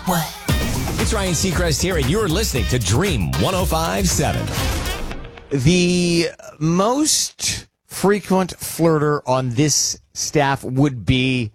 What? It's Ryan Seacrest here, and you're listening to Dream 105.7. The most frequent flirter on this staff would be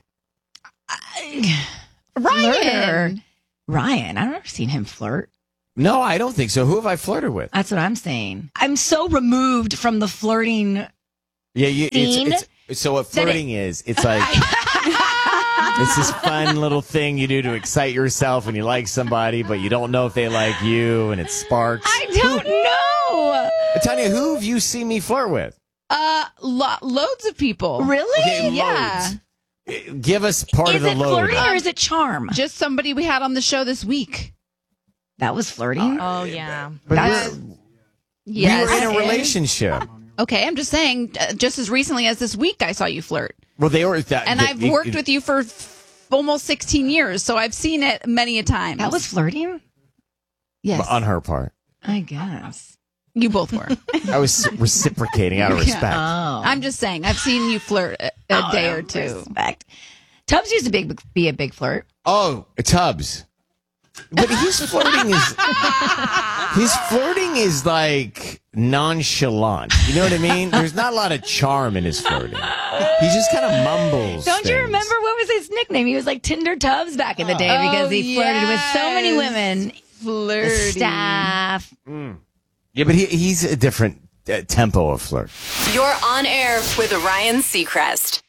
Ryan. Ryan, I've never seen him flirt. No, I don't think so. Who have I flirted with? That's what I'm saying. I'm so removed from the flirting. Yeah, scene. it's so what flirting is. It's like it's this fun little thing you do to excite yourself when you like somebody, but you don't know if they like you, and it sparks. I don't know. Tanya, who have you seen me flirt with? Loads of people. Really? Okay, Yeah. loads. Give us part Is of the it load. flirting or is it charm? Just somebody we had on the show this week. That was flirting. Oh, yeah. But That's- we were in a Okay. relationship. Okay, I'm just saying, just as recently as this week, I saw you flirt. Well, they were that, And I've worked with you for almost 16 years, so I've seen it many a time. That was flirting? yes. on her part. I guess. You both were. I was reciprocating out of respect. Oh. I'm just saying, I've seen you flirt a day or two. Respect. Tubbs used to be a big flirt. Oh, Tubbs. But his flirting is like nonchalant. You know what I mean? There's not a lot of charm in his flirting. He just kind of mumbles. Don't you things. remember what was his nickname? He was like Tinder Tubbs back in the day because he flirted with so many women. Flirty. The staff. Yeah, but he's a different tempo of flirt. You're on air with Ryan Seacrest.